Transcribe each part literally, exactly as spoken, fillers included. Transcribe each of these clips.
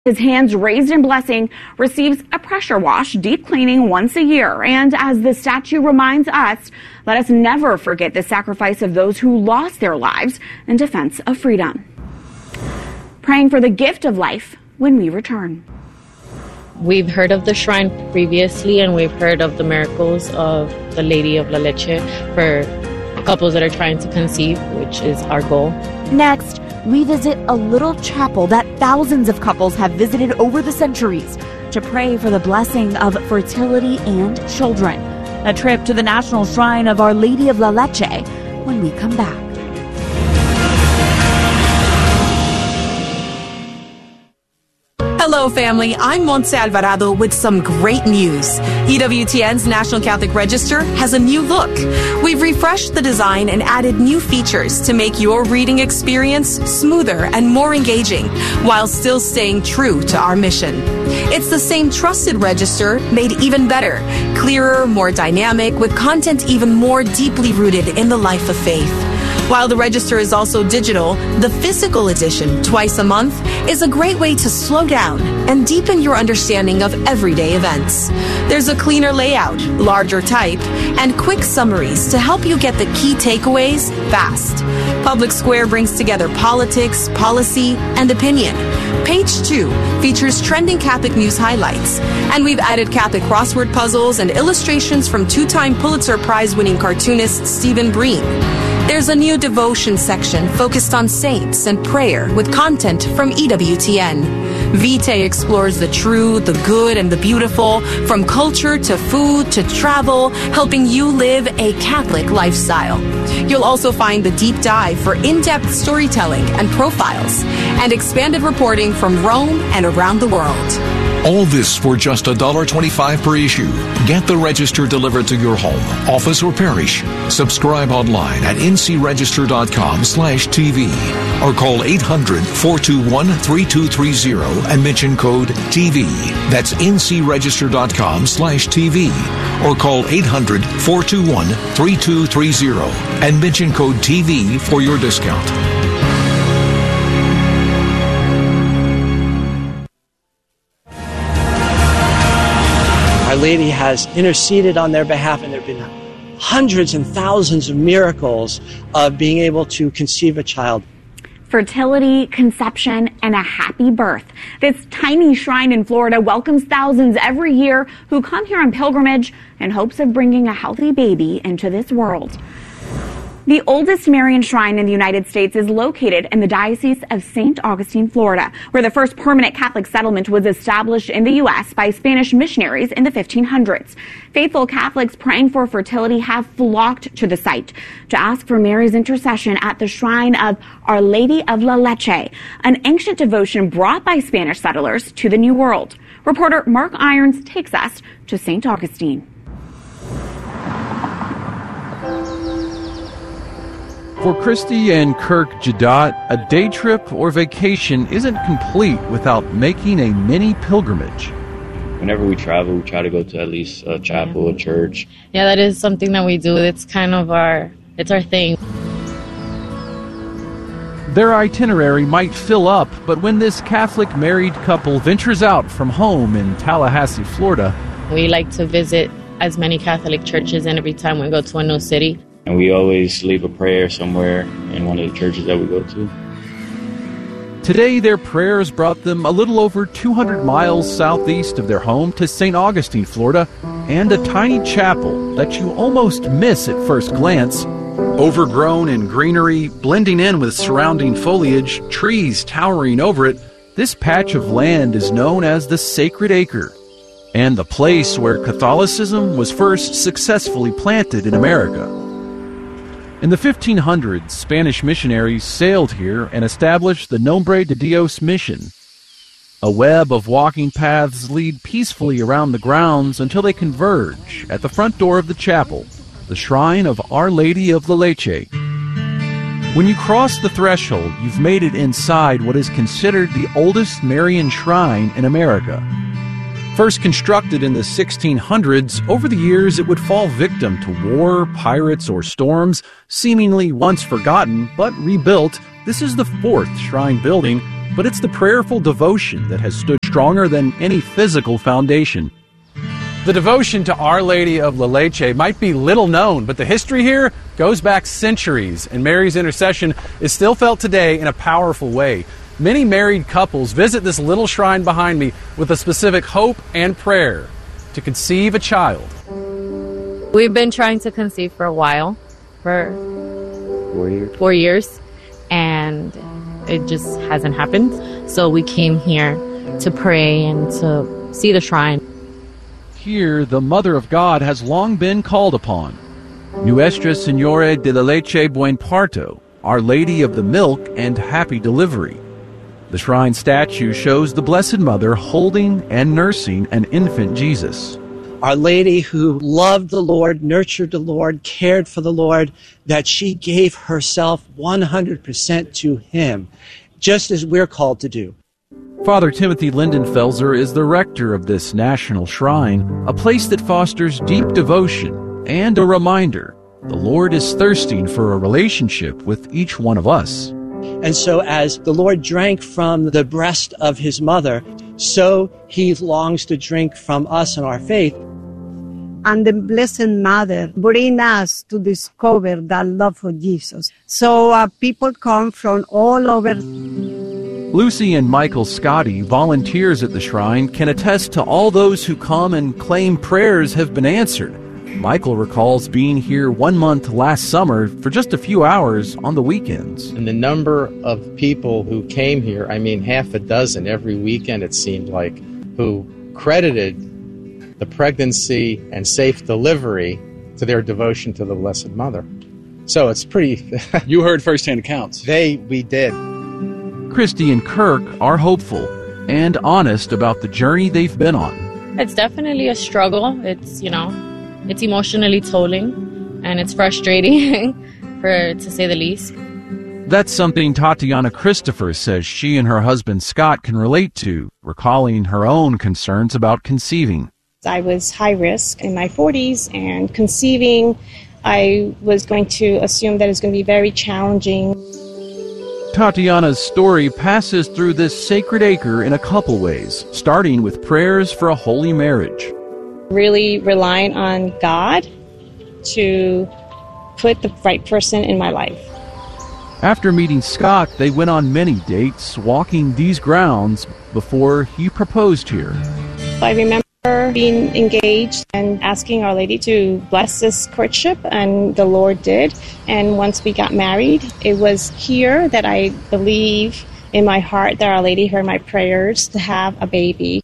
His hands raised in blessing receives a pressure wash, deep cleaning once a year. And as the statue reminds us, let us never forget the sacrifice of those who lost their lives in defense of freedom. Praying for the gift of life when we return. We've heard of the shrine previously, and we've heard of the miracles of the Lady of La Leche for couples that are trying to conceive, which is our goal. Next, we visit a little chapel that thousands of couples have visited over the centuries to pray for the blessing of fertility and children. A trip to the National Shrine of Our Lady of La Leche when we come back. Hello, family. I'm Montse Alvarado with some great news. E W T N's National Catholic Register has a new look. We've refreshed the design and added new features to make your reading experience smoother and more engaging, while still staying true to our mission. It's the same trusted register, made even better, clearer, more dynamic, with content even more deeply rooted in the life of faith. While the register is also digital, the physical edition, twice a month, is a great way to slow down and deepen your understanding of everyday events. There's a cleaner layout, larger type, and quick summaries to help you get the key takeaways fast. Public Square brings together politics, policy, and opinion. Page two features trending Catholic news highlights, and we've added Catholic crossword puzzles and illustrations from two-time Pulitzer Prize-winning cartoonist Stephen Breen. There's a new devotion section focused on saints and prayer with content from E W T N. Vitae explores the true, the good, and the beautiful, from culture to food to travel, helping you live a Catholic lifestyle. You'll also find the deep dive for in-depth storytelling and profiles, and expanded reporting from Rome and around the world. All this for just one dollar twenty-five per issue. Get the Register delivered to your home, office, or parish. Subscribe online at ncregister.com slash TV or call eight hundred, four two one, three two three zero and mention code T V. That's ncregister.com slash TV or call eight hundred, four two one, three two three zero and mention code T V for your discount. Our Lady has interceded on their behalf, and there have been hundreds and thousands of miracles of being able to conceive a child. Fertility, conception, and a happy birth. This tiny shrine in Florida welcomes thousands every year who come here on pilgrimage in hopes of bringing a healthy baby into this world. The oldest Marian shrine in the United States is located in the Diocese of Saint Augustine, Florida, where the first permanent Catholic settlement was established in the U S by Spanish missionaries in the fifteen hundreds. Faithful Catholics praying for fertility have flocked to the site to ask for Mary's intercession at the shrine of Our Lady of La Leche, an ancient devotion brought by Spanish settlers to the New World. Reporter Mark Irons takes us to Saint Augustine. For Christy and Kirk Jadot, a day trip or vacation isn't complete without making a mini pilgrimage. Whenever we travel, we try to go to at least a chapel, a church. Yeah, that is something that we do. It's kind of our, it's our thing. Their itinerary might fill up, but when this Catholic married couple ventures out from home in Tallahassee, Florida, we like to visit as many Catholic churches, and every time we go to a new city, and we always leave a prayer somewhere in one of the churches that we go to. Today, their prayers brought them a little over two hundred miles southeast of their home to Saint Augustine, Florida, and a tiny chapel that you almost miss at first glance. Overgrown in greenery, blending in with surrounding foliage, trees towering over it, this patch of land is known as the Sacred Acre, and the place where Catholicism was first successfully planted in America. In the fifteen hundreds, Spanish missionaries sailed here and established the Nombre de Dios mission. A web of walking paths lead peacefully around the grounds until they converge at the front door of the chapel, the shrine of Our Lady of La Leche. When you cross the threshold, you've made it inside what is considered the oldest Marian shrine in America. First constructed in the sixteen hundreds, over the years it would fall victim to war, pirates, or storms, seemingly once forgotten, but rebuilt. This is the fourth shrine building but it's the prayerful devotion that has stood stronger than any physical foundation. The devotion to Our Lady of La Leche might be little known, but the history here goes back centuries, and Mary's intercession is still felt today in a powerful way. Many married couples visit this little shrine behind me with a specific hope and prayer to conceive a child. We've been trying to conceive for a while, for Four years. four years, and it just hasn't happened. So we came here to pray and to see the shrine. Here, the Mother of God has long been called upon. Nuestra Señora de la Leche Buen Parto, Our Lady of the Milk and Happy Delivery. The shrine statue shows the Blessed Mother holding and nursing an infant Jesus. Our Lady who loved the Lord, nurtured the Lord, cared for the Lord, that she gave herself one hundred percent to Him, just as we're called to do. Father Timothy Lindenfelser is the rector of this national shrine, a place that fosters deep devotion and a reminder the Lord is thirsting for a relationship with each one of us. And so as the Lord drank from the breast of His mother, so He longs to drink from us in our faith. And the Blessed Mother bring us to discover that love for Jesus. So uh, people come from all over. Lucy and Michael Scotty, volunteers at the shrine, can attest to all those who come and claim prayers have been answered. Michael recalls being here one month last summer for just a few hours on the weekends. And the number of people who came here, I mean, half a dozen every weekend it seemed like, who credited the pregnancy and safe delivery to their devotion to the Blessed Mother. So it's pretty... You heard firsthand accounts. They, we did. Christy and Kirk are hopeful and honest about the journey they've been on. It's definitely a struggle. It's, you know, it's emotionally tolling, and it's frustrating, for to say the least. That's something Tatiana Christopher says she and her husband Scott can relate to, recalling her own concerns about conceiving. I was high risk in my forties, and conceiving, I was going to assume that it's going to be very challenging. Tatiana's story passes through this sacred acre in a couple ways, starting with prayers for a holy marriage. Really relying on God to put the right person in my life. After meeting Scott, they went on many dates, walking these grounds before he proposed here. I remember being engaged and asking Our Lady to bless this courtship, and the Lord did. And once we got married, it was here that I believe in my heart that Our Lady heard my prayers to have a baby.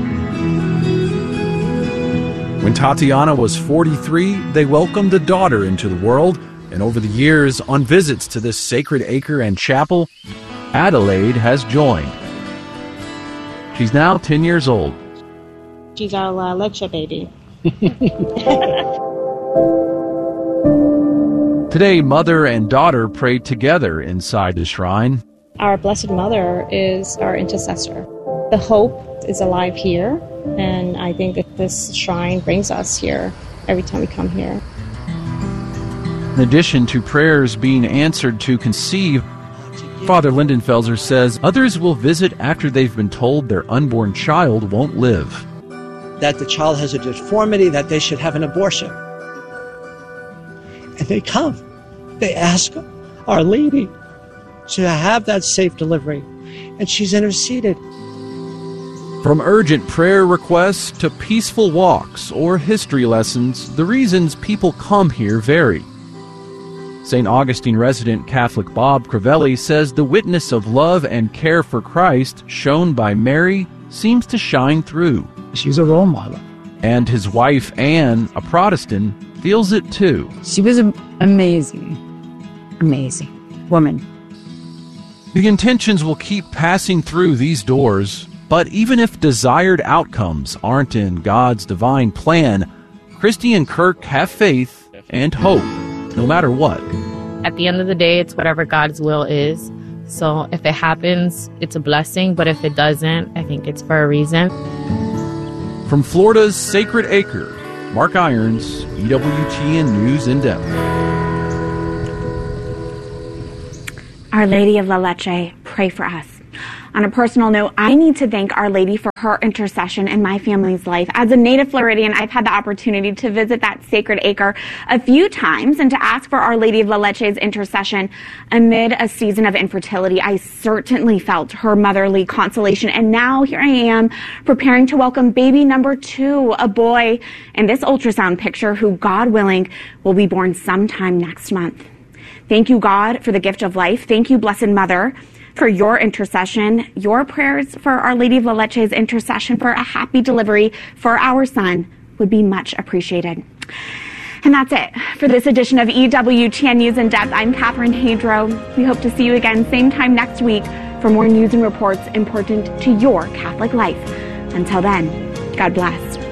When Tatiana was forty-three, they welcomed a daughter into the world, and over the years, on visits to this sacred acre and chapel, Adelaide has joined. She's now ten years old. She's our La Leche baby. Today, mother and daughter prayed together inside the shrine. Our Blessed Mother is our intercessor. The hope is alive here, and I think that this shrine brings us here every time we come here. In addition to prayers being answered to conceive, Father Lindenfelser says others will visit after they've been told their unborn child won't live. That the child has a deformity, that they should have an abortion. And they come. They ask Our Lady to have that safe delivery. And she's interceded. From urgent prayer requests to peaceful walks or history lessons, the reasons people come here vary. Saint Augustine resident Catholic Bob Crivelli says the witness of love and care for Christ shown by Mary seems to shine through. She's a role model. And his wife, Anne, a Protestant, feels it too. She was an amazing, amazing woman. The intentions will keep passing through these doors, but even if desired outcomes aren't in God's divine plan, Christy and Kirk have faith and hope, no matter what. At the end of the day, it's whatever God's will is. So if it happens, it's a blessing, but if it doesn't, I think it's for a reason. From Florida's Sacred Acre, Mark Irons, E W T N News in Depth. Our Lady of La Leche, pray for us. On a personal note, I need to thank Our Lady for her intercession in my family's life. As a native Floridian, I've had the opportunity to visit that sacred acre a few times and to ask for Our Lady of La Leche's intercession amid a season of infertility. I certainly felt her motherly consolation, and now here I am preparing to welcome baby number two, a boy in this ultrasound picture who, God willing, will be born sometime next month. Thank you, God, for the gift of life. Thank you, Blessed Mother, for your intercession, your prayers for Our Lady of La Leche's intercession for a happy delivery for our son would be much appreciated. And that's it for this edition of E W T N News in Depth. I'm Catherine Hadro. We hope to see you again same time next week for more news and reports important to your Catholic life. Until then, God bless.